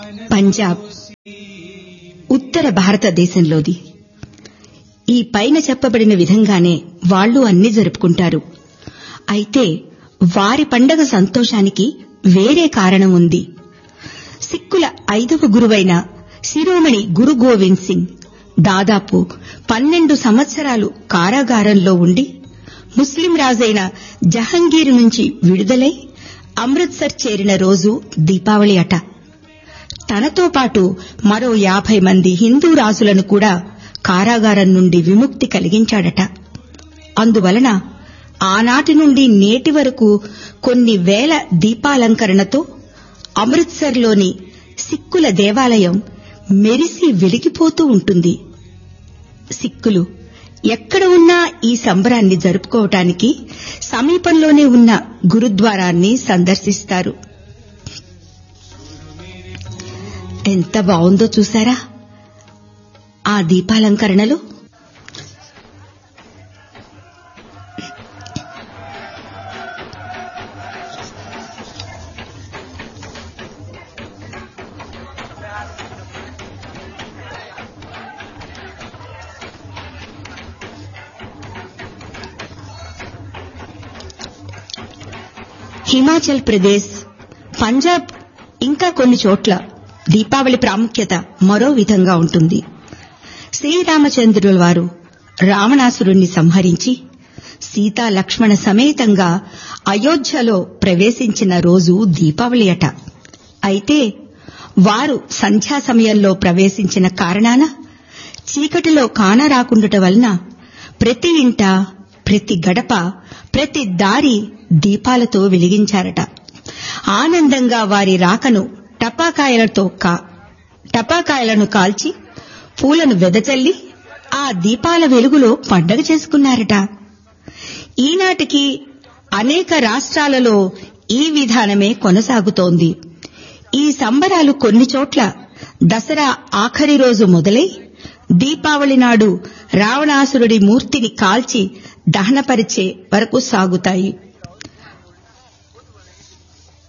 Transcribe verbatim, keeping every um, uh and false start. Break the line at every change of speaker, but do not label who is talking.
పంజాబ్ ఉత్తర భారతదేశంలోది. ఈ పైన చెప్పబడిన విధంగానే వాళ్లు అన్ని జరుపుకుంటారు. అయితే వారి పండగ సంతోషానికి వేరే కారణం ఉంది. సిక్కుల ఐదవ గురువైన శిరోమణి గురు గోవింద్ సింగ్ దాదాపు పన్నెండు సంవత్సరాలు కారాగారంలో ఉండి ముస్లిం రాజైన జహంగీర్ నుంచి విడుదలై అమృత్సర్ చేరిన రోజు దీపావళి అట. తనతో పాటు మరో యాభై మంది హిందూ రాజులను కూడా కారాగారం నుండి విముక్తి కలిగించాడట. అందువలన ఆనాటి నుండి నేటి వరకు కొన్ని వేల దీపాలంకరణతో అమృత్సర్లోని సిక్కుల దేవాలయం మెరిసి వెలిగిపోతూ ఉంటుంది. సిక్కులు ఎక్కడ ఉన్నా ఈ సంబరాన్ని జరుపుకోవటానికి సమీపంలోనే ఉన్న గురుద్వారాన్ని సందర్శిస్తారు. ఎంత బావుందో చూశారా ఆ దీపాలంకరణలు. హిమాచల్ ప్రదేశ్, పంజాబ్ ఇంకా కొన్ని చోట్ల దీపావళి ప్రాముఖ్యత మరో విధంగా ఉంటుంది. శ్రీరామచంద్రుల వారు రావణాసురుణ్ణి సంహరించి సీతా లక్ష్మణ సమేతంగా అయోధ్యలో ప్రవేశించిన రోజు దీపావళి అట. అయితే వారు సంధ్యా సమయంలో ప్రవేశించిన కారణాన చీకటిలో కానరాకుండుట వలన ప్రతి ఇంట, ప్రతి గడప, ప్రతి దారి దీపాలతో వెలిగించారట. ఆనందంగా వారి రాకను టపాకాయలతో టపాకాయలను కాల్చి పూలను వెదజల్లి ఆ దీపాల వెలుగులో పండగ చేసుకున్నారట. ఈనాటికి అనేక రాష్ట్రాలలో ఈ విధానమే కొనసాగుతోంది. ఈ సంబరాలు కొన్ని చోట్ల దసరా ఆఖరి రోజు మొదలై దీపావళి నాడు రావణాసురుడి మూర్తిని కాల్చి దహనపరిచే వరకు సాగుతాయి.